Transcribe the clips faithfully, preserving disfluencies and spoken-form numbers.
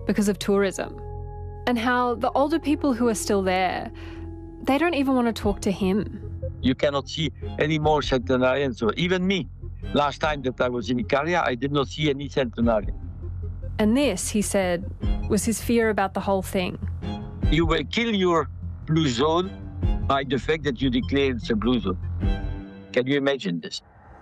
because of tourism, and how the older people who are still there, they don't even want to talk to him. You cannot see any more centenarians, or even me. Last time that I was in Ikaria, I did not see any centenarian. And this, he said, was his fear about the whole thing. You will kill your blue zone by the fact that you declare it's a blue zone. Can you imagine this?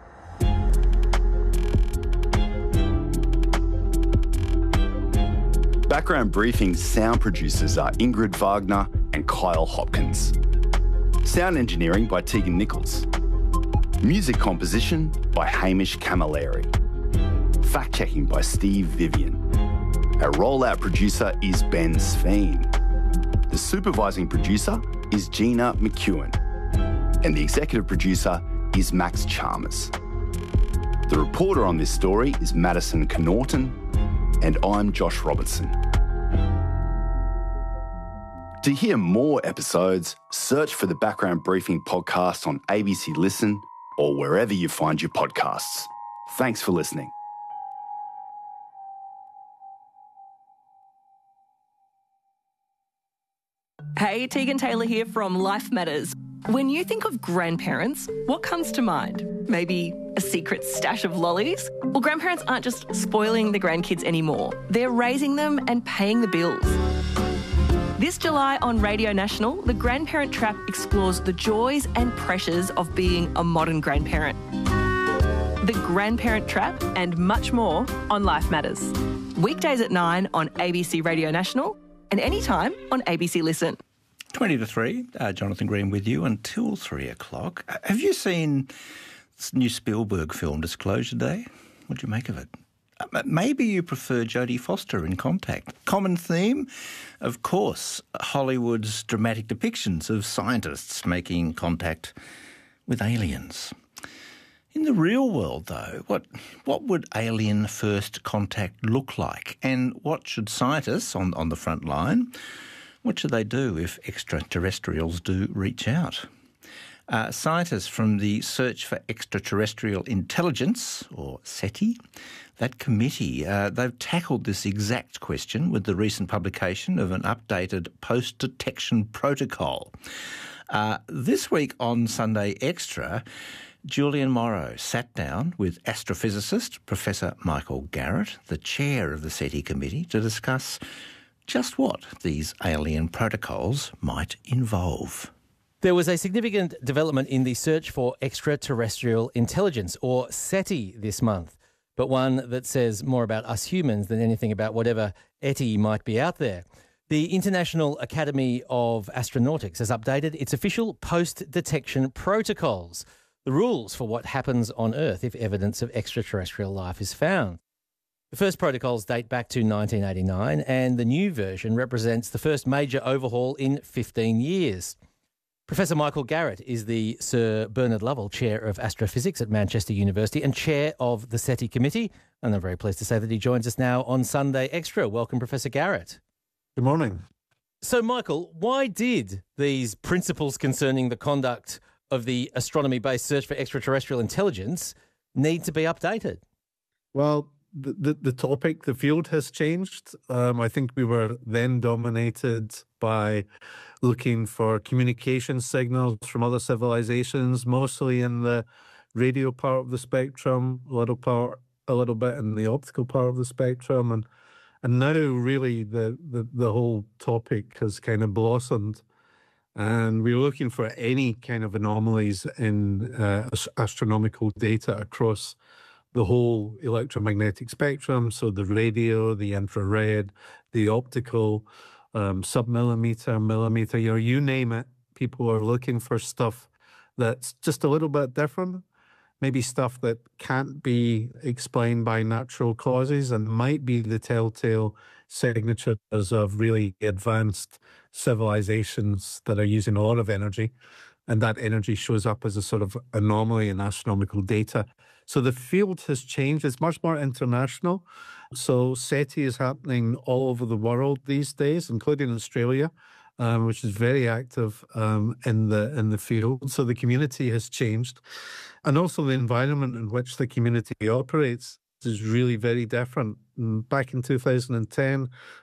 Background Briefing's sound producers are Ingrid Wagner and Kyle Hopkins. Sound engineering by Tegan Nichols. Music composition by Hamish Camilleri. Fact-checking by Steve Vivian. Our rollout producer is Ben Sveen. The supervising producer is Gina McEwen. And the executive producer is Max Chalmers. The reporter on this story is Madison Connaughton, and I'm Josh Robertson. To hear more episodes, search for the Background Briefing podcast on A B C Listen or wherever you find your podcasts. Thanks for listening. Hey, Tegan Taylor here from Life Matters. When you think of grandparents, what comes to mind? Maybe a secret stash of lollies? Well, grandparents aren't just spoiling the grandkids anymore. They're raising them and paying the bills. This July on Radio National, The Grandparent Trap explores the joys and pressures of being a modern grandparent. The Grandparent Trap and much more on Life Matters. Weekdays at nine on A B C Radio National and anytime on A B C Listen. twenty to three, uh, Jonathan Green with you until three o'clock. Uh, have you seen this new Spielberg film, Disclosure Day? What do you make of it? Uh, maybe you prefer Jodie Foster in Contact. Common theme? Of course, Hollywood's dramatic depictions of scientists making contact with aliens. In the real world, though, what what would alien first contact look like? And what should scientists on, on the front line, what should they do if extraterrestrials do reach out? Uh, scientists from the Search for Extraterrestrial Intelligence, or SETI, that committee, uh, they've tackled this exact question with the recent publication of an updated post-detection protocol. Uh, this week on Sunday Extra, Julian Morrow sat down with astrophysicist Professor Michael Garrett, the chair of the SETI committee, to discuss just what these alien protocols might involve. There was a significant development in the search for extraterrestrial intelligence, or SETI, this month, but one that says more about us humans than anything about whatever ETI might be out there. The International Academy of Astronautics has updated its official post-detection protocols, the rules for what happens on Earth if evidence of extraterrestrial life is found. The first protocols date back to nineteen eighty-nine, and the new version represents the first major overhaul in fifteen years. Professor Michael Garrett is the Sir Bernard Lovell Chair of Astrophysics at Manchester University and Chair of the SETI Committee, and I'm very pleased to say that he joins us now on Sunday Extra. Welcome, Professor Garrett. Good morning. So, Michael, why did these principles concerning the conduct of the astronomy-based search for extraterrestrial intelligence need to be updated? Well, the, the, the topic, the field has changed. Um, I think we were then dominated by looking for communication signals from other civilizations, mostly in the radio part of the spectrum, a little part, a little bit in the optical part of the spectrum, and and now really the the, the whole topic has kind of blossomed. And we were looking for any kind of anomalies in uh, astronomical data across the whole electromagnetic spectrum, so the radio, the infrared, the optical, um, sub-millimeter, millimeter, you know, you name it. People are looking for stuff that's just a little bit different, maybe stuff that can't be explained by natural causes and might be the telltale signatures of really advanced civilizations that are using a lot of energy, and that energy shows up as a sort of anomaly in astronomical data. So the field has changed. It's much more international. So SETI is happening all over the world these days, including Australia, um, which is very active um, in the in the field. So the community has changed, and also the environment in which the community operates is really very different. Back in two thousand ten,